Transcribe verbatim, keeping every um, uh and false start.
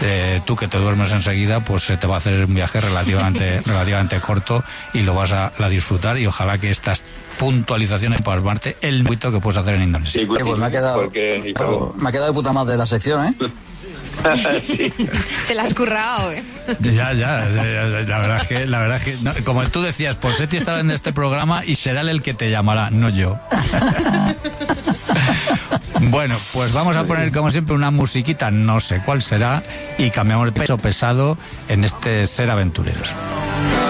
eh, tú que te duermes enseguida, pues se te va a hacer un viaje relativamente, relativamente corto y lo vas a, a disfrutar, y ojalá que estas puntualizaciones para Marte el mucho que puedes hacer en Indonesia. Sí, pues, pues me ha quedado porque, oh, me ha quedado de puta madre la sección, ¿eh? sí. Te la has currado, ¿eh? Ya, ya, la verdad es que, la verdad es que no, como tú decías, Ponseti estará en este programa y será él el que te llamará, no yo. Bueno, pues vamos a poner como siempre una musiquita, no sé cuál será, y cambiamos de peso pesado en este Ser Aventureros.